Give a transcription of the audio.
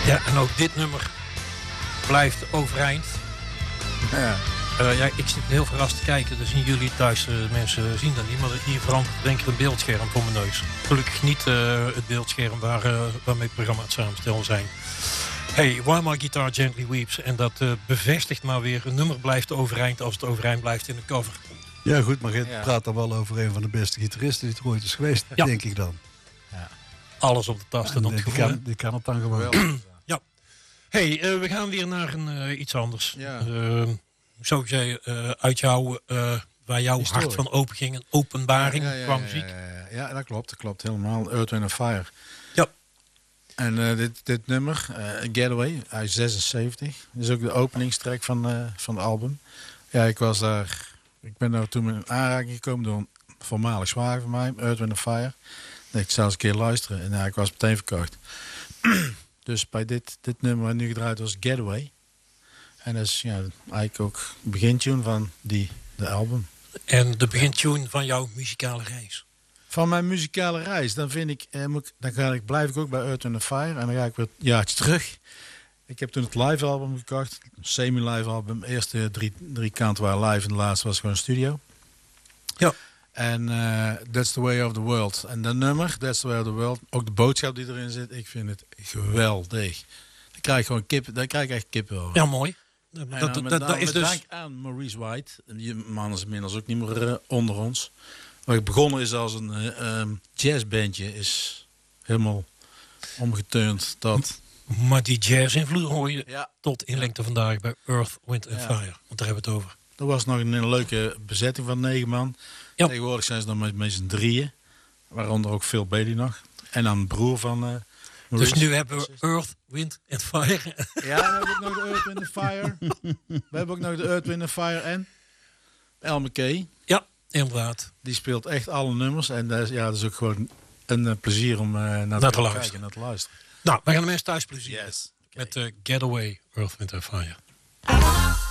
Ja, en ook dit nummer blijft overeind. Ja. Ik zit heel verrast te kijken. Dan zien jullie thuis, mensen zien dat niet. Maar hier verandert denk ik een beeldscherm voor mijn neus. Gelukkig niet het beeldscherm waarmee het programma het samenstellen zijn. Hey, While My Guitar Gently Weeps. En dat bevestigt maar weer. Een nummer blijft overeind als het overeind blijft in de cover. Ja goed, maar je praat dan wel over een van de beste gitaristen die er ooit is geweest, denk ik dan. Ja. Alles op de tasten. Die kan het dan gewoon. Ja. Hey, we gaan weer naar iets anders. Ja. Zo zei uit jou, waar jouw Historie. hart van open ging. Een openbaring qua muziek. Ja, dat klopt helemaal. Earth, Wind & Fire. Ja. En dit nummer, Getaway, uit 76. Dat is ook de openingstrack van het album. Ja, ik ben daar toen in aanraking gekomen door een voormalig zwager van mij, Earth, Wind & Fire. Ik zou eens een keer luisteren en ik was meteen verkocht. Dus bij dit nummer wat nu gedraaid was Getaway. En dat is eigenlijk ook de begintune van de album. En de begintune van jouw muzikale reis. Van mijn muzikale reis, dan vind ik, blijf ik ook bij Earth, Wind & Fire. En dan ga ik weer een jaartje terug. Ik heb toen het live album gekocht. Semi-live album. De eerste drie kanten waren live en de laatste was gewoon studio. Ja. En That's the Way of the World. En dat nummer, That's the Way of the World, ook de boodschap die erin zit, ik vind het geweldig. Dan krijg ik echt kippen. Ja, mooi. Dat is dus dank aan Maurice White. Die man is inmiddels ook niet meer onder ons. Waar ik begonnen is als een jazzbandje, is helemaal omgeturnd tot... Maar die jazz-invloed hoor je tot in Ja. lengte vandaag bij Earth, Wind & Fire. Want daar hebben we het over. Er was nog een leuke bezetting van 9 man. Ja. Tegenwoordig zijn ze nog met z'n drieën. Waaronder ook Phil Bailey nog. En dan een broer van Maurice. Dus nu hebben we Earth, Wind & Fire. Ja, we hebben ook nog de Earth, Wind & Fire. We hebben ook nog de Earth, Wind & Fire en El McKay. Ja, inderdaad. Die speelt echt alle nummers. En dat is ook gewoon een plezier om naar te luisteren. kijken en naar te luisteren. Nou, wij gaan de mensen thuis plezier. Yes. Met Getaway, Earth, Wind & Fire.